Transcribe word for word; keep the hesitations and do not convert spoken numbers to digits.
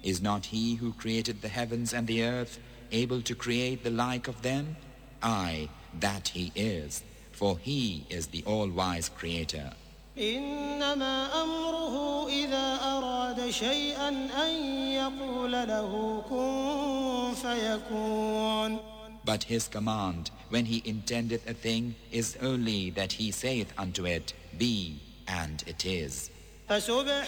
Is not he who created the heavens and the earth able to create the like of them? Aye, that he is, for he is the all-wise creator. إنما أمره إذا أراد شيئا أن يقول له كن فيكون. But his command, when he intendeth a thing, is only that he saith unto it, Be, and it is.